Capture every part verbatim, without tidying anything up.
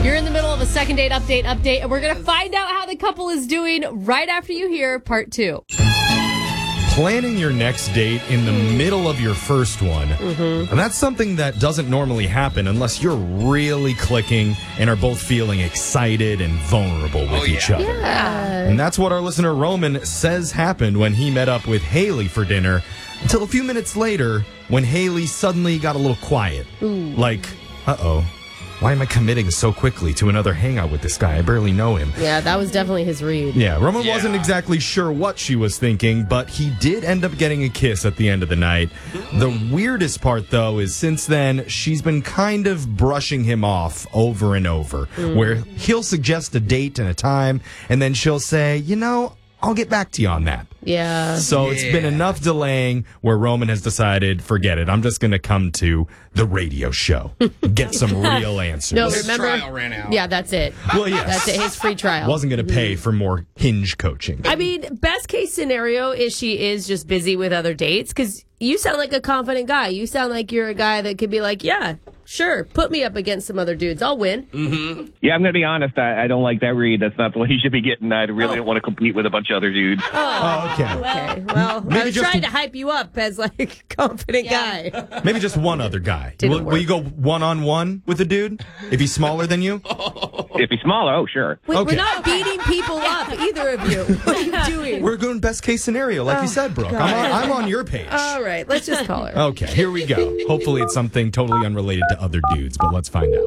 You're in the middle of a second date update update, and we're going to find out how the couple is doing right after you hear part two. Planning your next date in the middle of your first one. Mm-hmm. And that's something that doesn't normally happen unless you're really clicking and are both feeling excited and vulnerable with oh, each yeah. other. Yeah. And that's what our listener Roman says happened when he met up with Haley for dinner, until a few minutes later when Haley suddenly got a little quiet. Ooh. Like, uh-oh. Why am I committing so quickly to another hangout with this guy? I barely know him. Yeah, that was definitely his read. Yeah, Roman Yeah. wasn't exactly sure what she was thinking, but he did end up getting a kiss at the end of the night. The weirdest part, though, is since then, she's been kind of brushing him off over and over, mm. where he'll suggest a date and a time, and then she'll say, you know, I'll get back to you on that. Yeah. So yeah. it's been enough delaying where Roman has decided, forget it. I'm just going to come to the radio show, get some real answers. No, His remember? trial ran out. Yeah, that's it. Well, yes. That's it. His free trial. Wasn't going to pay for more Hinge coaching. I mean, best case scenario is she is just busy with other dates, because you sound like a confident guy. You sound like you're a guy that could be like, yeah, sure, put me up against some other dudes. I'll win. Mm-hmm. Yeah, I'm going to be honest. I, I don't like that read. That's not the one you should be getting. I really Oh. don't want to compete with a bunch of other dudes. Oh, okay. Okay, well, Maybe I was just- trying to hype you up as like a confident guy. Maybe just one other guy. Didn't Will, work. will you go one-on-one with a dude if he's smaller than you? If he's smaller, oh, sure. Wait, Okay. we're not beating people up, either of you. What are you doing? We're going best case scenario, like you said, Brooke. I'm on, I'm on your page. All right, let's just call her. Okay, here we go. Hopefully it's something totally unrelated to other dudes, but let's find out.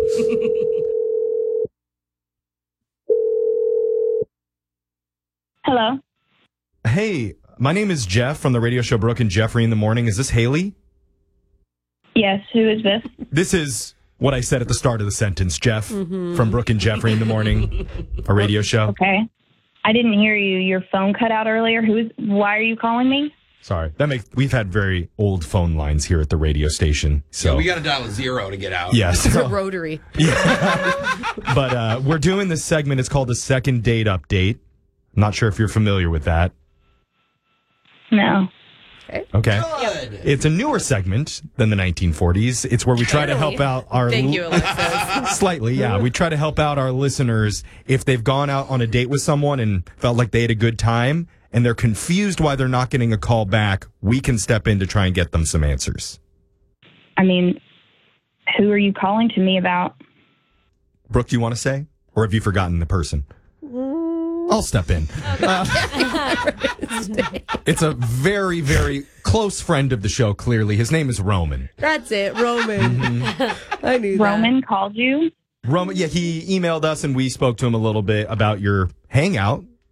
Hello. Hey, my name is Jeff from the radio show Brooke and Jeffrey in the Morning. Is this Haley? Yes, who is this? This is what I said at the start of the sentence, Jeff, from Brooke and Jeffrey in the Morning, a radio show. Okay. I didn't hear you. Your phone cut out earlier. Who is? Why are you calling me? Sorry. That makes we've had very old phone lines here at the radio station. So Yeah, we got to dial a zero to get out. yes. It's a rotary. But uh, we're doing this segment. It's called the Second Date Update. I'm not sure if you're familiar with that. No. Okay. Good. It's a newer segment than the nineteen forties. It's where we try to help out our... Thank you, Alexis. Slightly, yeah. We try to help out our listeners if they've gone out on a date with someone and felt like they had a good time and they're confused why they're not getting a call back. We can step in to try and get them some answers. I mean, who are you calling to me about? Brooke, do you want to say? Or have you forgotten the person? I'll step in. Uh, it's a very, very close friend of the show, clearly. His name is Roman. That's it, Roman. I knew that. Roman called you? Roman, yeah, he emailed us and we spoke to him a little bit about your hangout